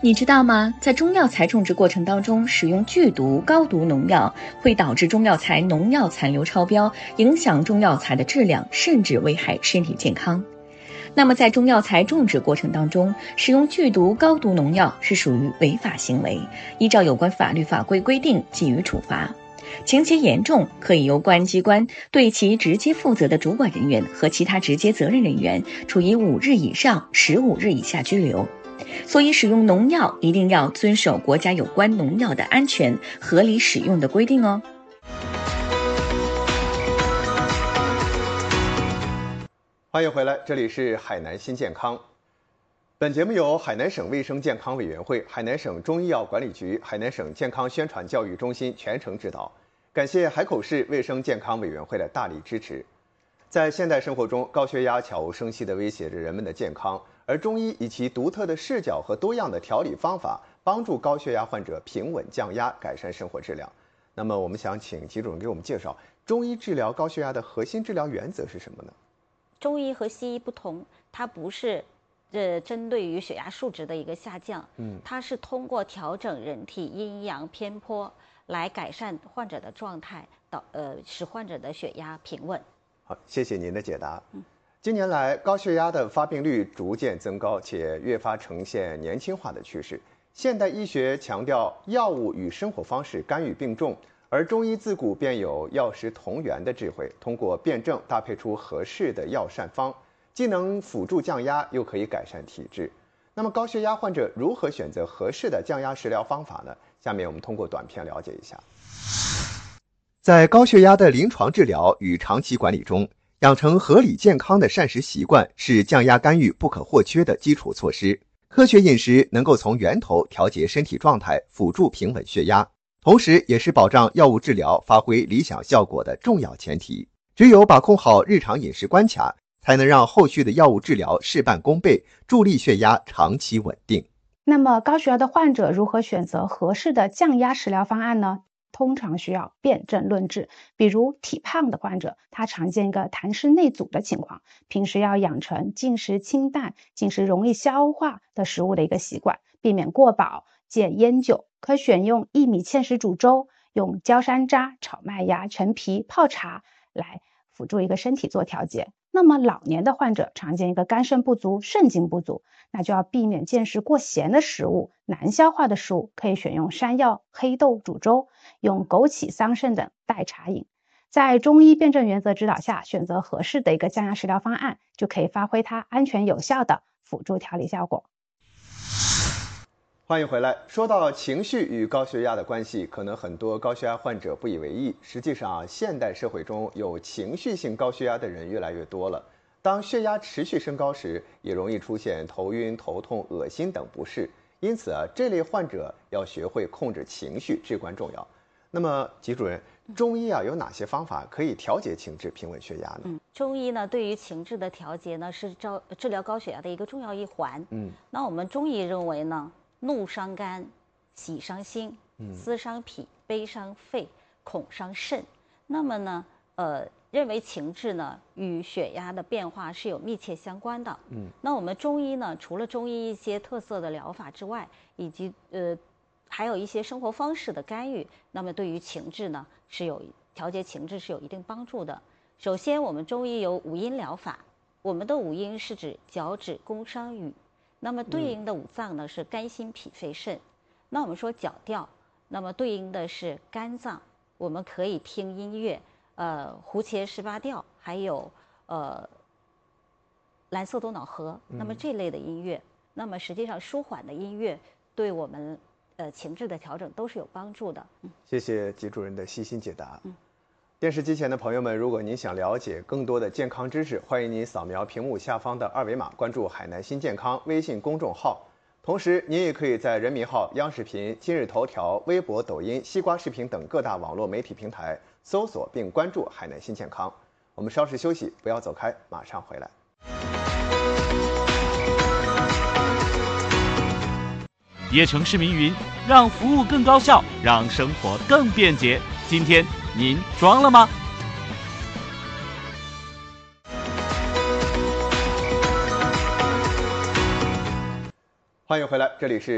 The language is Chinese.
你知道吗？在中药材种植过程当中，使用剧毒、高毒农药会导致中药材农药残留超标，影响中药材的质量，甚至危害身体健康。那么在中药材种植过程当中，使用剧毒、高毒农药是属于违法行为，依照有关法律法规规定给予处罚。情节严重，可以由公安机关对其直接负责的主管人员和其他直接责任人员处以5日以上15日以下拘留。所以使用农药一定要遵守国家有关农药的安全合理使用的规定哦。 欢迎回来，这里是海南新健康。本节目由海南省卫生健康委员会、海南省中医药管理局、海南省健康宣传教育中心全程指导，感谢海口市卫生健康委员会的大力支持。在现代生活中，高血压悄无声息地威胁着人们的健康，而中医以其独特的视角和多样的调理方法，帮助高血压患者平稳降压，改善生活质量。那么我们想请吉主任给我们介绍中医治疗高血压的核心治疗原则是什么呢？ 中医和西医不同，它不是针对于血压数值的一个下降，它是通过调整人体阴阳偏颇来改善患者的状态，使患者的血压平稳。 好，谢谢您的解答。近年来，高血压的发病率逐渐增高，且越发呈现年轻化的趋势。现代医学强调药物与生活方式干预并重，而中医自古便有药食同源的智慧，通过辩证搭配出合适的药膳方，既能辅助降压，又可以改善体质。那么高血压患者如何选择合适的降压食疗方法呢？下面我们通过短片了解一下。在高血压的临床治疗与长期管理中，养成合理健康的膳食习惯是降压干预不可或缺的基础措施。科学饮食能够从源头调节身体状态，辅助平稳血压，同时也是保障药物治疗发挥理想效果的重要前提。只有把控好日常饮食关卡，才能让后续的药物治疗事半功倍，助力血压长期稳定。 那么高血压的患者如何选择合适的降压食疗方案呢？通常需要辨证论治，比如体胖的患者，他常见一个痰湿内阻的情况，平时要养成进食清淡、进食容易消化的食物的一个习惯，避免过饱，戒烟酒，可选用薏米芡实煮粥，用焦山楂、炒麦芽、陈皮泡茶来辅助一个身体做调节。那么老年的患者常见一个肝肾不足、肾精不足，那就要避免见食过咸的食物、难消化的食物，可以选用山药、黑豆煮粥，用枸杞、桑葚等代茶饮。在中医辩证原则指导下，选择合适的一个降压食疗方案，就可以发挥它安全有效的辅助调理效果。 欢迎回来。说到情绪与高血压的关系，可能很多高血压患者不以为意。实际上，现代社会中有情绪性高血压的人越来越多了。当血压持续升高时，也容易出现头晕、头痛、恶心等不适。因此这类患者要学会控制情绪，至关重要。那么，吉主任，中医有哪些方法可以调节情志、平稳血压呢？ 中医呢，对于情志的调节呢，是治疗高血压的一个重要一环。那我们中医认为呢，怒伤肝，喜伤心，思伤脾，悲伤肺，恐伤肾。那么呢，认为情志呢与血压的变化是有密切相关的。那我们中医呢，除了中医一些特色的疗法之外，以及还有一些生活方式的干预，那么对于情志呢是有调节情志是有一定帮助的。首先，我们中医有五阴疗法，我们的五阴是指脚趾、宫、商、羽。那么对应的五脏呢是肝、心、脾、肺、肾。那我们说脚调，那么对应的是肝脏，我们可以听音乐，胡茄18调，还有蓝色多瑙河，那么这类的音乐，那么实际上舒缓的音乐对我们情志的调整都是有帮助的。 谢谢吉主任的细心解答。电视机前的朋友们，如果您想了解更多的健康知识，欢迎您扫描屏幕下方的二维码，关注海南新健康微信公众号。同时，您也可以在人民号、央视频、今日头条、微博、抖音、西瓜视频等各大网络媒体平台搜索并关注海南新健康。我们稍事休息，不要走开，马上回来。 椰城市民云：让服务更高效，让生活更便捷。今天您装了吗？ 欢迎回来，这里是